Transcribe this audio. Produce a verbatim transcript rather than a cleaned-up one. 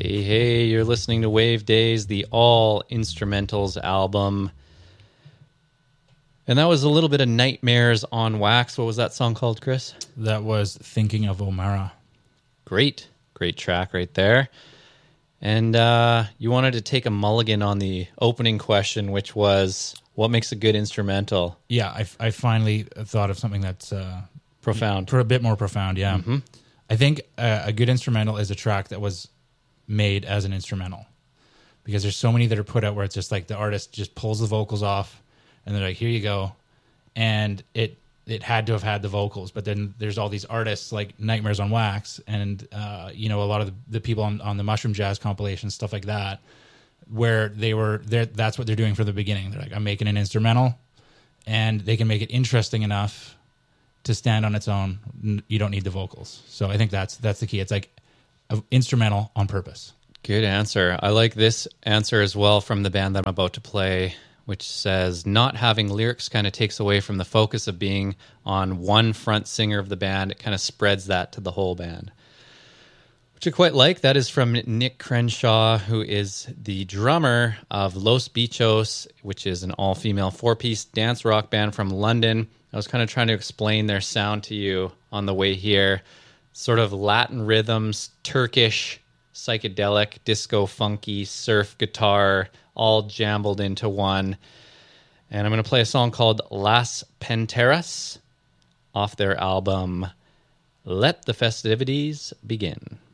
Hey, hey, you're listening to Wave Days, the all instrumentals album. And that was a little bit of Nightmares on Wax. What was that song called, Chris? That was Thinking of Omara. Great, great track right there. And uh, you wanted to take a mulligan on the opening question, which was, what makes a good instrumental? Yeah, I, I finally thought of something that's uh, Profound. For a bit more profound, yeah. Mm-hmm. I think uh, a good instrumental is a track that was made as an instrumental, because there's so many that are put out where it's just like the artist just pulls the vocals off and they're like, here you go. And it it had to have had the vocals, but then there's all these artists like Nightmares on Wax and, uh, you know, a lot of the, the people on, on the Mushroom Jazz compilations, stuff like that, where they were there. That's what they're doing from the beginning. They're like, I'm making an instrumental, and they can make it interesting enough to stand on its own. You don't need the vocals. So I think that's that's the key. It's like an instrumental on purpose. Good answer. I like this answer as well from the band that I'm about to play, which says not having lyrics kind of takes away from the focus of being on one front singer of the band. It kind of spreads that to the whole band, which I quite like. That is from Nick Crenshaw, who is the drummer of Los Bichos, which is an all-female four-piece dance rock band from London. I was kind of trying to explain their sound to you on the way here. Sort of Latin rhythms, Turkish, psychedelic, disco, funky, surf guitar, all jumbled into one. And I'm going to play a song called Las Panteras off their album Let the Festivities Begin.